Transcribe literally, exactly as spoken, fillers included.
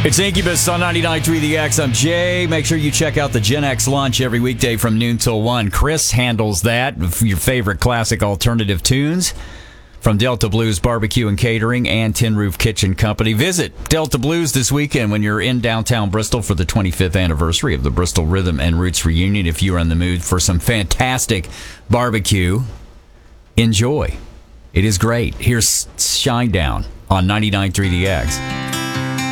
It's Incubus on ninety-nine point three The X. I'm Jay. Make sure you check out the Gen X lunch every weekday from noon till one. Chris handles that. Your favorite classic alternative tunes from Delta Blues Barbecue and Catering and Tin Roof Kitchen Company. Visit Delta Blues this weekend when you're in downtown Bristol for the twenty-fifth anniversary of the Bristol Rhythm and Roots reunion. If you're in the mood for some fantastic barbecue, enjoy. It is great. Here's Shinedown on ninety-nine point three The X.